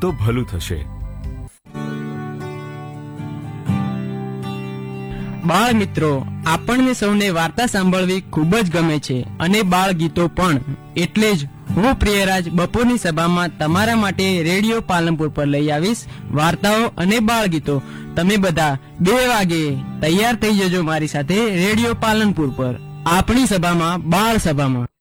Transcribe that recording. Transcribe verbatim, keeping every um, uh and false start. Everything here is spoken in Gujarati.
તો ભલું થશે। બાળ મિત્રો, આપણને સૌને વાર્તા સાંભળવી ખૂબ જ ગમે છે અને બાળ ગીતો પણ। એટલે જ હું પ્રિયરાજ બપોરની સભામાં તમારા માટે રેડિયો પાલનપુર પર લઈ આવીશ વાર્તાઓ અને બાળ ગીતો। તમે બધા બે વાગે તૈયાર થઈ જજો મારી સાથે રેડિયો પાલનપુર પર, આપણી સભામાં બાળ સભામાં।